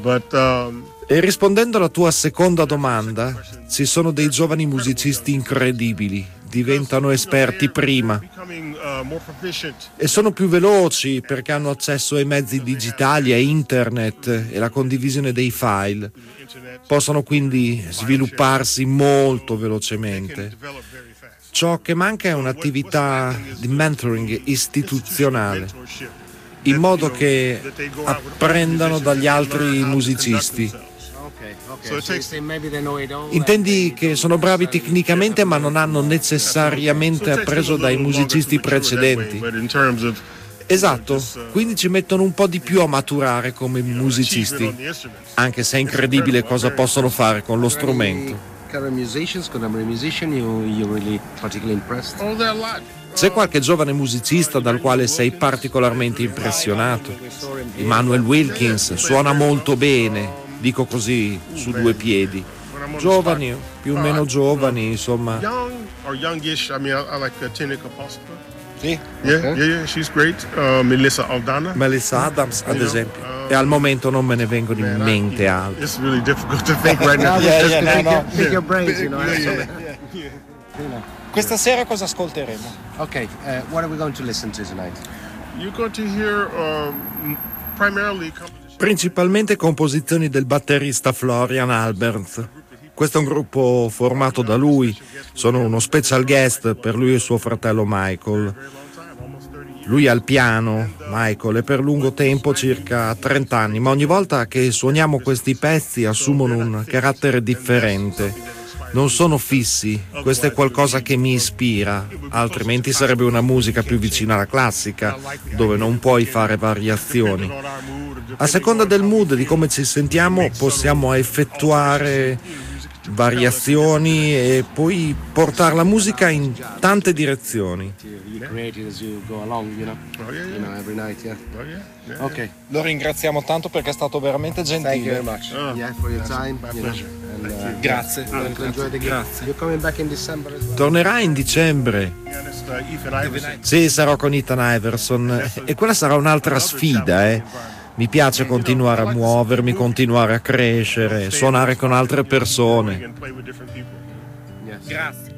E rispondendo alla tua seconda domanda, ci sono dei giovani musicisti incredibili, diventano esperti prima e sono più veloci perché hanno accesso ai mezzi digitali, a internet e la condivisione dei file. Possono quindi svilupparsi molto velocemente. Ciò che manca è un'attività di mentoring istituzionale, in modo che apprendano dagli altri musicisti. Intendi che sono bravi tecnicamente ma non hanno necessariamente appreso dai musicisti precedenti? Esatto, quindi ci mettono un po' di più a maturare come musicisti, anche se è incredibile cosa possono fare con lo strumento. C'è qualche giovane musicista dal quale sei particolarmente impressionato? Emmanuel Wilkins suona molto bene, dico così su due piedi. Giovani, più o meno giovani, insomma. Sì, Yeah, she's great. Melissa Adams, ad esempio. E al momento non me ne vengono in mente altri. It's really difficult to think right now. Pick your brains, you know. Questa sera cosa ascolteremo? Okay, what are we going to listen to tonight? You're going to hear primarily Principalmente composizioni del batterista Florian Alberts. Questo è un gruppo formato da lui, sono uno special guest per lui e suo fratello Michael. Lui al piano, Michael, e per lungo tempo, circa 30 anni, ma ogni volta che suoniamo questi pezzi assumono un carattere differente. Non sono fissi, questo è qualcosa che mi ispira, altrimenti sarebbe una musica più vicina alla classica, dove non puoi fare variazioni. A seconda del mood, di come ci sentiamo, possiamo effettuare variazioni e poi portare la musica in tante direzioni. Okay. Lo ringraziamo tanto perché è stato veramente gentile. Thank you very much. Yeah, for your time. Grazie. You're coming back in December as well. Tornerà in dicembre. Sì, sarò con Ethan Iverson e quella sarà un'altra sfida, Mi piace continuare a muovermi, continuare a crescere, suonare con altre persone. Grazie.